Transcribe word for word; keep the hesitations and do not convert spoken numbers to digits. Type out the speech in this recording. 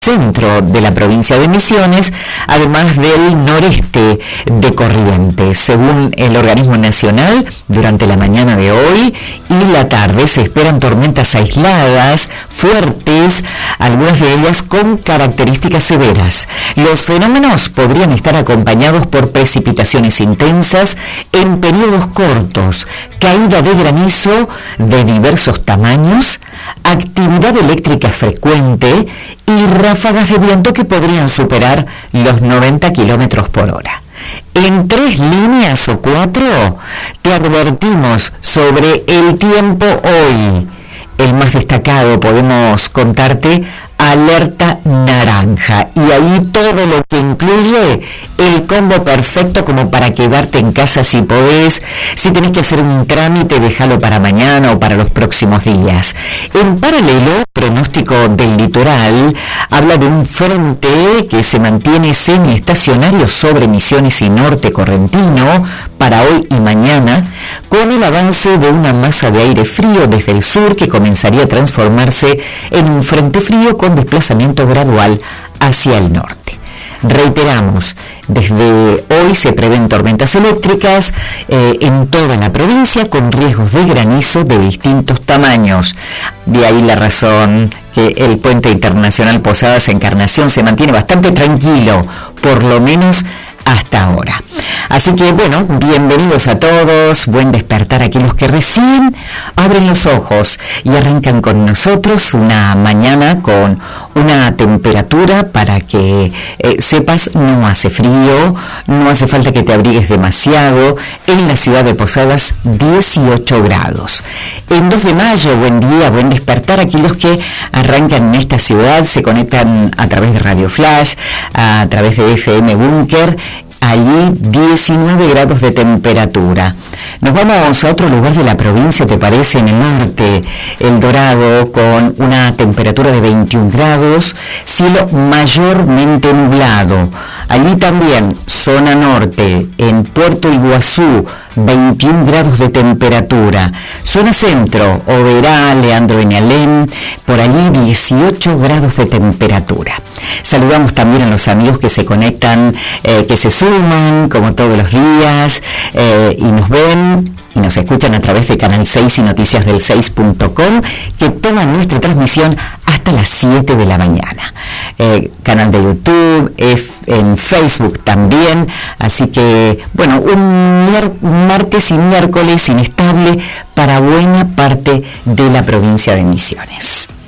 centro de la provincia de Misiones, además del noreste de Corrientes. Según el organismo nacional, durante la mañana de hoy y la tarde se esperan tormentas aisladas, fuertes, algunas de ellas con características severas. Los fenómenos podrían estar acompañados por precipitaciones intensas en periodos cortos, caída de granizo de diversos tamaños, actividad eléctrica frecuente y ráfagas de viento que podrían superar los noventa kilómetros por hora. En tres líneas o cuatro te advertimos sobre el tiempo hoy. El más destacado, podemos contarte, alerta naranja, y ahí todo lo que incluye el combo perfecto como para quedarte en casa si podés. Si tenés que hacer un trámite, déjalo para mañana o para los próximos días. En paralelo, pronóstico del litoral habla de un frente que se mantiene semiestacionario sobre Misiones y norte correntino para hoy y mañana, con el avance de una masa de aire frío desde el sur que comenzaría a transformarse en un frente frío con desplazamiento gradual hacia el norte. Reiteramos, desde hoy se prevén tormentas eléctricas eh, en toda la provincia con riesgos de granizo de distintos tamaños. De ahí la razón que el puente internacional Posadas Encarnación se mantiene bastante tranquilo, por lo menos hasta ahora. Así que bueno, bienvenidos a todos, buen despertar a aquellos que recién abren los ojos y arrancan con nosotros una mañana con una temperatura para que eh, sepas, no hace frío, no hace falta que te abrigues demasiado. En la ciudad de Posadas, dieciocho grados. En dos de mayo, buen día, buen despertar a aquellos que arrancan en esta ciudad, se conectan a través de Radio Flash, a través de F M Búnker. Allí diecinueve grados de temperatura. Nos vamos a otro lugar de la provincia, ¿te parece? En el norte, El Dorado, con una temperatura de veintiún grados, cielo mayormente nublado. Allí también, zona norte, en Puerto Iguazú, veintiún grados de temperatura. Zona centro, Oberá, Leandro Eñalén, por allí dieciocho grados de temperatura. Saludamos también a los amigos que se conectan, eh, que se suman como todos los días eh, y nos ven y nos escuchan a través de Canal seis y noticias del seis punto com, que toman nuestra transmisión hasta las siete de la mañana. Eh, canal de YouTube, F, en Facebook también, así que, bueno, un, mier- un martes y miércoles inestable para buena parte de la provincia de Misiones.